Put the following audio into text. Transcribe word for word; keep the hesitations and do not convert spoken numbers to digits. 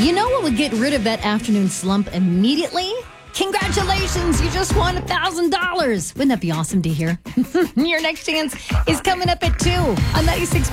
You know what would get rid of that afternoon slump immediately? Congratulations, you just won one thousand dollars. Wouldn't that be awesome to hear? Your next chance is coming up at two on ninety-six.